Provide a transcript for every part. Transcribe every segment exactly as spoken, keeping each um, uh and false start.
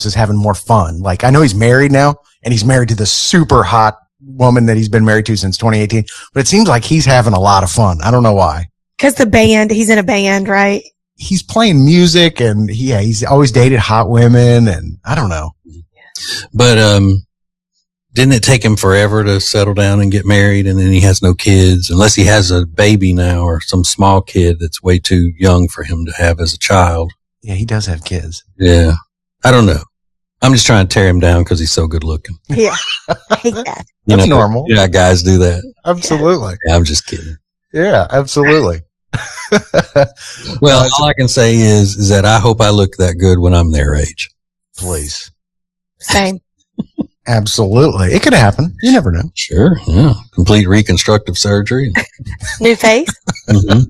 is having more fun. Like, I know he's married now, and he's married to this super hot woman that he's been married to since twenty eighteen, but it seems like he's having a lot of fun. I don't know why. Because the band, he's in a band, right? He's playing music, and he, yeah, he's always dated hot women, and I don't know. But um, didn't it take him forever to settle down and get married, and then he has no kids, unless he has a baby now or some small kid that's way too young for him to have as a child? Yeah, he does have kids. Yeah. I don't know. I'm just trying to tear him down because he's so good looking. Yeah. I hate that. You That's know, normal. Yeah, guys do that. Absolutely. Yeah, I'm just kidding. Yeah, absolutely. Well, all I can say is, is that I hope I look that good when I'm their age. Please. Same. Absolutely. It could happen. You never know. Sure. Yeah. Complete reconstructive surgery. New face. Mm-hmm.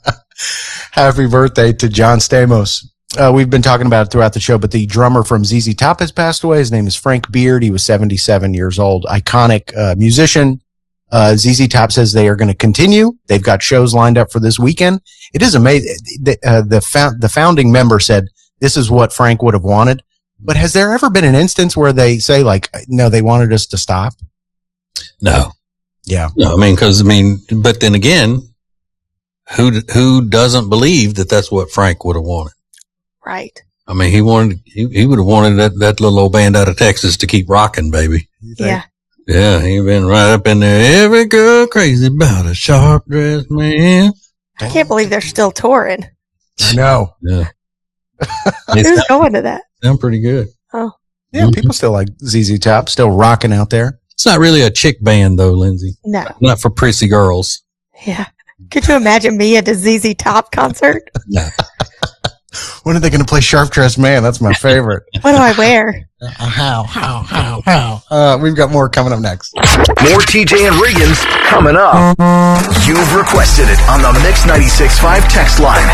Happy birthday to John Stamos. Uh, we've been talking about it throughout the show, but the drummer from Z Z Top has passed away. His name is Frank Beard. He was seventy-seven years old. Iconic uh, musician. Uh, Z Z Top says they are going to continue. They've got shows lined up for this weekend. It is amazing. The, uh, the, found, the founding member said this is what Frank would have wanted. But has there ever been an instance where they say, like, no, they wanted us to stop? No. Yeah. No, I mean, because, I mean, but then again, who who doesn't believe that that's what Frank would have wanted? Right. I mean, he wanted, he, he would have wanted that, that little old band out of Texas to keep rocking, baby. Yeah. Yeah, he been right up in there. Every girl crazy about a sharp dressed man. I can't believe they're still touring. I know. Yeah. Who's going to that? Sound pretty good. Oh. Yeah, Mm-hmm. people still like Z Z Top, still rocking out there. It's not really a chick band though, Lindsay. No. Not for prissy girls. Yeah. Could you imagine me at a Z Z Top concert? No. When are they going to play Sharp Dressed Man? That's my favorite. What do I wear? Uh, how, how, how, how? Uh, we've got more coming up next. More T J and Riggins coming up. You've requested it on the Mix ninety-six point five text line.